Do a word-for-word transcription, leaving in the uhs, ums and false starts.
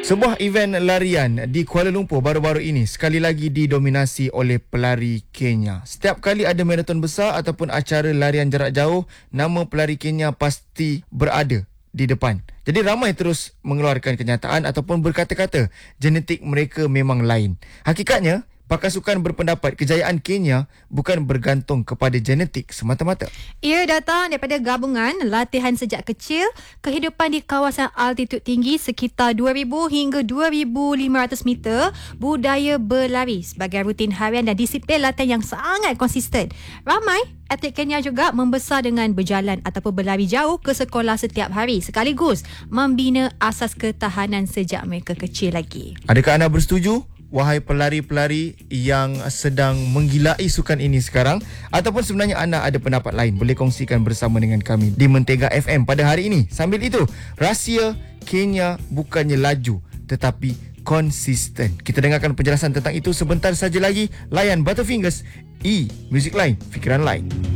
Sebuah event larian di Kuala Lumpur baru-baru ini sekali lagi didominasi oleh pelari Kenya. Setiap kali ada maraton besar ataupun acara larian jarak jauh, nama pelari Kenya pasti berada di depan. Jadi ramai terus mengeluarkan kenyataan ataupun berkata-kata genetik mereka memang lain. Hakikatnya, pakar sukan berpendapat kejayaan Kenya bukan bergantung kepada genetik semata-mata. Ia datang daripada gabungan latihan sejak kecil, kehidupan di kawasan altitud tinggi sekitar dua ribu hingga dua ribu lima ratus meter, budaya berlari sebagai rutin harian dan disiplin latihan yang sangat konsisten. Ramai atlet Kenya juga membesar dengan berjalan ataupun berlari jauh ke sekolah setiap hari, sekaligus membina asas ketahanan sejak mereka kecil lagi. Adakah anda bersetuju? Wahai pelari-pelari yang sedang menggilai sukan ini sekarang, ataupun sebenarnya anda ada pendapat lain, boleh kongsikan bersama dengan kami di Mentega F M pada hari ini. Sambil itu, rahsia Kenya bukannya laju tetapi konsisten. Kita dengarkan penjelasan tentang itu sebentar saja lagi. Layan Butterfingers, E Music Line, fikiran lain.